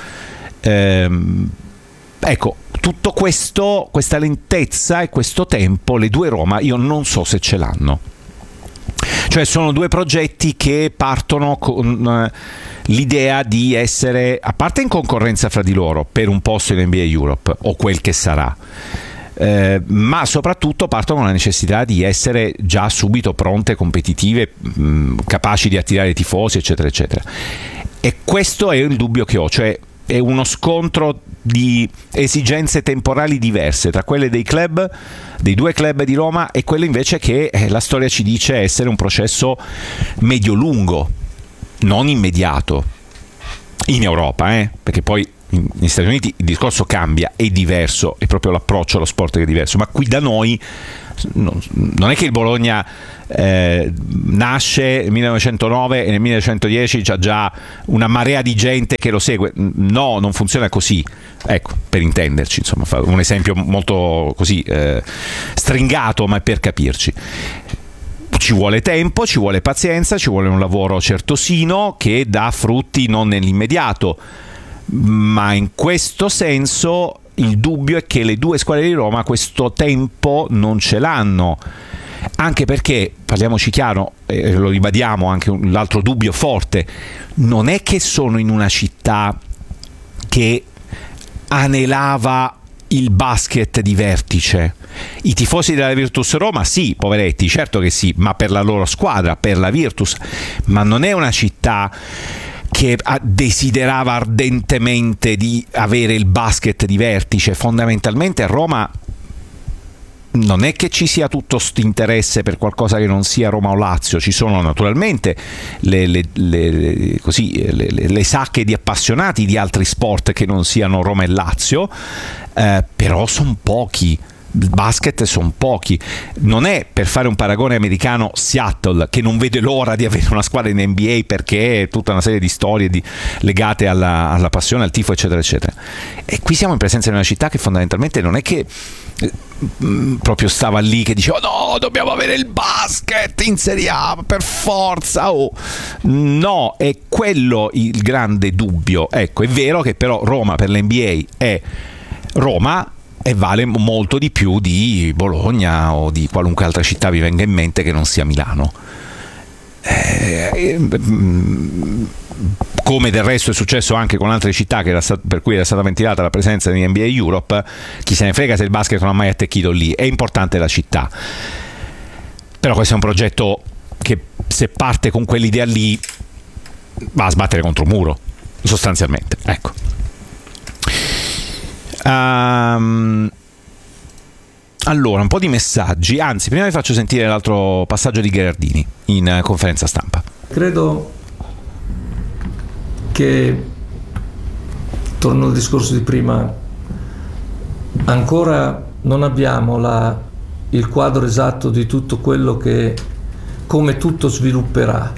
Ecco, tutto questo, questa lentezza e questo tempo, le due Roma io non so se ce l'hanno. Cioè sono due progetti che partono con l'idea di essere, a parte in concorrenza fra di loro per un posto in NBA Europe o quel che sarà, ma soprattutto partono con la necessità di essere già subito pronte, competitive, capaci di attirare tifosi, eccetera eccetera. E questo è il dubbio che ho, cioè è uno scontro di esigenze temporali diverse tra quelle dei club, dei due club di Roma, e quelle invece che la storia ci dice essere un processo medio-lungo, non immediato in Europa, perché poi negli Stati Uniti il discorso cambia, è diverso, è proprio l'approccio allo sport che è diverso, ma qui da noi non è che il Bologna nasce nel 1909 e nel 1910 c'ha già una marea di gente che lo segue. No, non funziona così, ecco, per intenderci, insomma, fa un esempio molto così stringato, ma per capirci. Ci vuole tempo, ci vuole pazienza, ci vuole un lavoro certosino che dà frutti non nell'immediato, ma in questo senso il dubbio è che le due squadre di Roma questo tempo non ce l'hanno, anche perché, parliamoci chiaro, lo ribadiamo, anche l'altro dubbio forte, non è che sono in una città che anelava il basket di vertice. I tifosi della Virtus Roma sì, poveretti, certo che sì, ma per la loro squadra, per la Virtus, ma non è una città che desiderava ardentemente di avere il basket di vertice. Fondamentalmente a Roma non è che ci sia tutto sto interesse per qualcosa che non sia Roma o Lazio. Ci sono naturalmente le sacche di appassionati di altri sport che non siano Roma e Lazio, però sono pochi. Il basket sono pochi. Non è, per fare un paragone americano, Seattle, che non vede l'ora di avere una squadra in NBA perché è tutta una serie di storie legate alla passione, al tifo, eccetera eccetera. E qui siamo in presenza di una città che fondamentalmente non è che proprio stava lì che diceva no, dobbiamo avere il basket in Serie A per forza. No, è quello il grande dubbio. Ecco, è vero che però Roma per l'NBA è Roma e vale molto di più di Bologna o di qualunque altra città vi venga in mente che non sia Milano. Come del resto è successo anche con altre città per cui era stata ventilata la presenza di NBA Europe. Chi se ne frega se il basket non ha mai attecchito lì, è importante la città. Però questo è un progetto che, se parte con quell'idea lì, va a sbattere contro un muro, sostanzialmente, ecco. Allora, un po' di messaggi, anzi prima vi faccio sentire l'altro passaggio di Gherardini in conferenza stampa. Credo che, torno al discorso di prima, ancora non abbiamo il quadro esatto di tutto quello che, come tutto svilupperà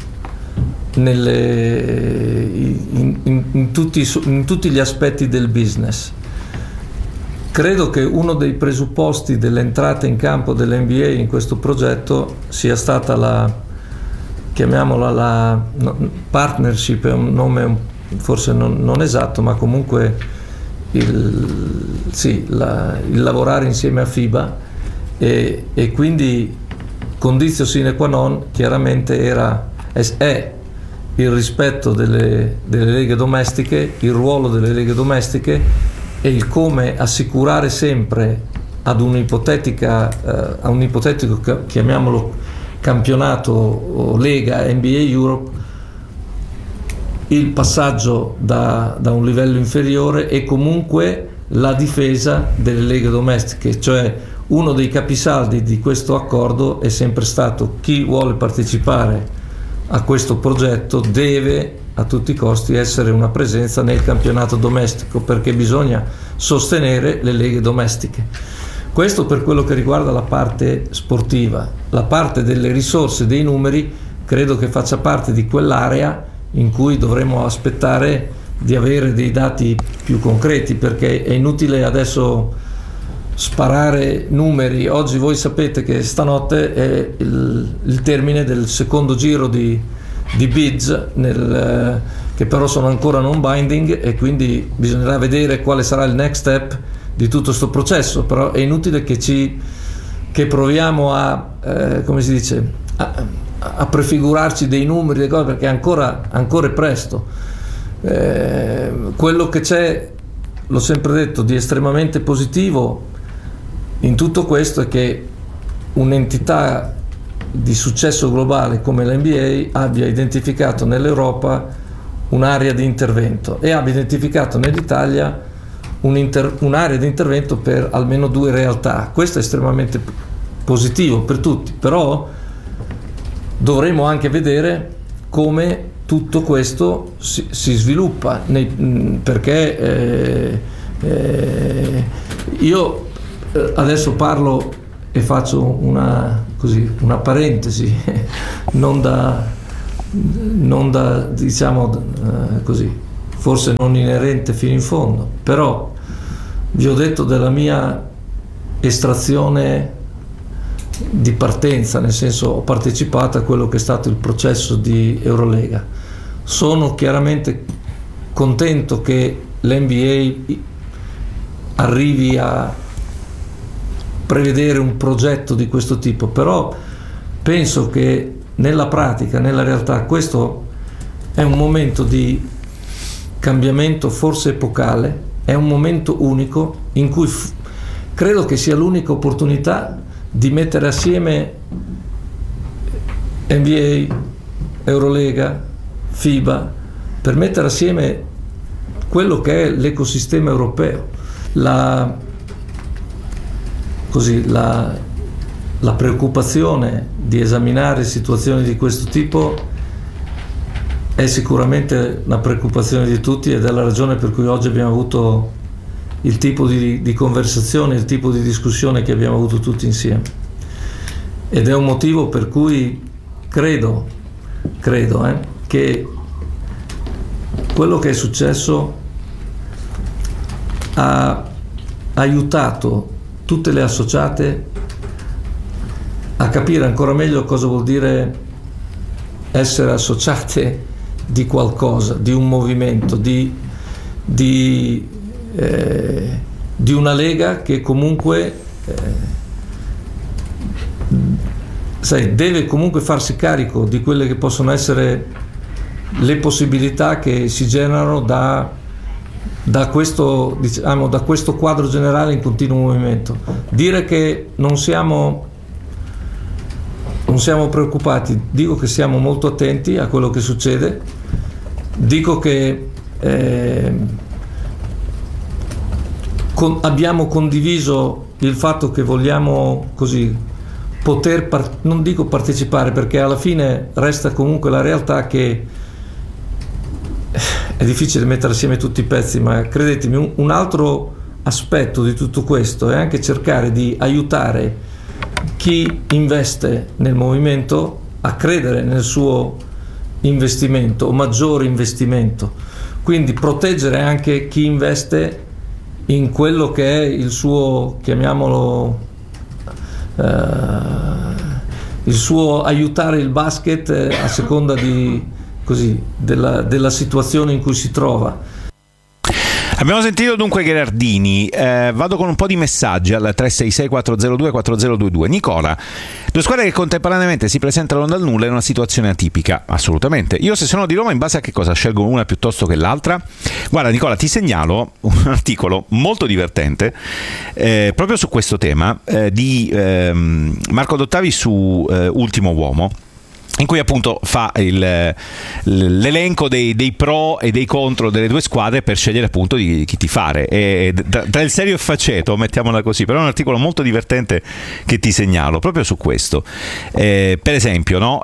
in tutti gli aspetti del business. Credo che uno dei presupposti dell'entrata in campo dell'NBA in questo progetto sia stata chiamiamola la partnership, è un nome forse non esatto, ma comunque il lavorare insieme a FIBA, e quindi conditio sine qua non chiaramente è il rispetto delle leghe domestiche, il ruolo delle leghe domestiche e il come assicurare sempre ad un ipotetico, chiamiamolo campionato o lega NBA Europe, il passaggio da un livello inferiore e comunque la difesa delle leghe domestiche. Cioè, uno dei capisaldi di questo accordo è sempre stato: chi vuole partecipare a questo progetto deve a tutti i costi essere una presenza nel campionato domestico, perché bisogna sostenere le leghe domestiche. Questo per quello che riguarda la parte sportiva. La parte delle risorse, dei numeri, credo che faccia parte di quell'area in cui dovremo aspettare di avere dei dati più concreti, perché è inutile adesso sparare numeri. Oggi voi sapete che stanotte è il termine del secondo giro di bids, che però sono ancora non binding, e quindi bisognerà vedere quale sarà il next step di tutto questo processo. Però è inutile che proviamo come si dice, a prefigurarci dei numeri, perché ancora è presto. Quello che c'è, l'ho sempre detto, di estremamente positivo in tutto questo è che un'entità di successo globale come l'NBA abbia identificato nell'Europa un'area di intervento e abbia identificato nell'Italia un'area di intervento per almeno 2 realtà. Questo è estremamente positivo per tutti, però dovremo anche vedere come tutto questo si sviluppa, perché io adesso parlo e faccio una parentesi, non da diciamo così, forse non inerente fino in fondo, però vi ho detto della mia estrazione di partenza, nel senso ho partecipato a quello che è stato il processo di Eurolega. Sono chiaramente contento che l'NBA arrivi a prevedere un progetto di questo tipo, però penso che nella pratica, nella realtà, questo è un momento di cambiamento forse epocale, è un momento unico in cui credo che sia l'unica opportunità di mettere assieme NBA, Eurolega, FIBA, per mettere assieme quello che è l'ecosistema europeo. La preoccupazione di esaminare situazioni di questo tipo è sicuramente una preoccupazione di tutti, ed è la ragione per cui oggi abbiamo avuto il tipo di conversazione, il tipo di discussione che abbiamo avuto tutti insieme, ed è un motivo per cui credo che quello che è successo ha aiutato tutte le associate a capire ancora meglio cosa vuol dire essere associate di qualcosa, di un movimento, di una lega che comunque deve comunque farsi carico di quelle che possono essere le possibilità che si generano da questo quadro generale in continuo movimento. Dire che non siamo preoccupati, dico che siamo molto attenti a quello che succede, dico che abbiamo condiviso il fatto che vogliamo poter non dico partecipare, perché alla fine resta comunque la realtà che è difficile mettere assieme tutti i pezzi, ma credetemi, un altro aspetto di tutto questo è anche cercare di aiutare chi investe nel movimento a credere nel suo investimento o maggiore investimento, quindi proteggere anche chi investe in quello che è il suo, chiamiamolo, il suo aiutare il basket a seconda della situazione in cui si trova. Abbiamo sentito dunque Gherardini, vado con un po' di messaggi al 366-402-4022. Nicola, 2 squadre che contemporaneamente si presentano dal nulla in una situazione atipica. Assolutamente. Io, se sono di Roma, in base a che cosa scelgo una piuttosto che l'altra? Guarda Nicola, ti segnalo un articolo molto divertente proprio su questo tema di Marco Dottavi su Ultimo Uomo, in cui appunto fa l'elenco dei pro e dei contro delle 2 squadre per scegliere appunto di chi tifare, e tra il serio e faceto, mettiamola così. Però è un articolo molto divertente che ti segnalo proprio su questo. Per esempio, no?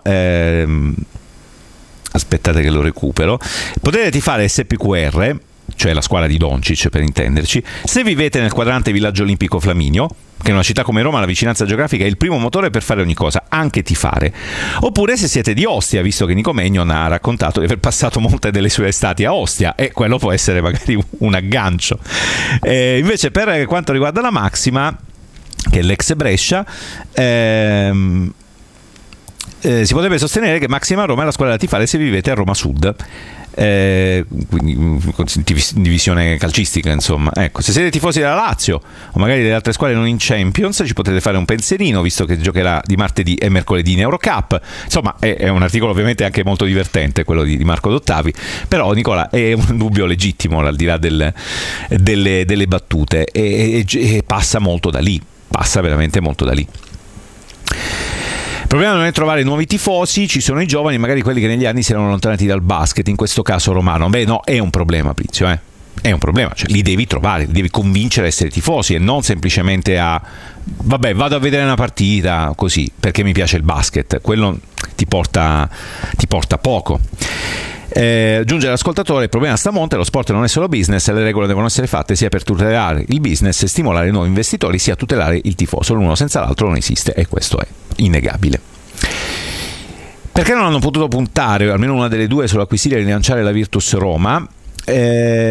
Aspettate che lo recupero. Potete tifare SPQR, cioè la squadra di Doncic per intenderci, se vivete nel quadrante Villaggio Olimpico Flaminio, che in una città come Roma la vicinanza geografica è il primo motore per fare ogni cosa, anche tifare. Oppure se siete di Ostia, visto che Nico Megnon ha raccontato di aver passato molte delle sue estati a Ostia, e quello può essere magari un aggancio. Invece per quanto riguarda la Maxima, che è l'ex Brescia, si potrebbe sostenere che Maxima Roma è la squadra da tifare se vivete a Roma Sud, quindi divisione calcistica, insomma. Ecco, se siete tifosi della Lazio o magari delle altre squadre non in Champions, ci potete fare un pensierino, visto che giocherà di martedì e mercoledì in Eurocup. Insomma, è un articolo ovviamente anche molto divertente, quello di Marco Dottavi, però Nicola è un dubbio legittimo, al di là delle battute, e passa molto da lì, passa veramente molto da lì. Il problema non è trovare nuovi tifosi, ci sono i giovani, magari quelli che negli anni si erano allontanati dal basket, in questo caso romano. Beh, no, è un problema, Prizio, è un problema, cioè li devi trovare, li devi convincere a essere tifosi e non semplicemente vabbè, vado a vedere una partita così perché mi piace il basket. Quello ti porta poco. Aggiunge l'ascoltatore: il problema sta a monte, lo sport non è solo business, le regole devono essere fatte sia per tutelare il business e stimolare i nuovi investitori, sia tutelare il tifoso. L'uno senza l'altro non esiste, e questo è innegabile. Perché non hanno potuto puntare, almeno una delle due, sull'acquisire e rilanciare la Virtus Roma?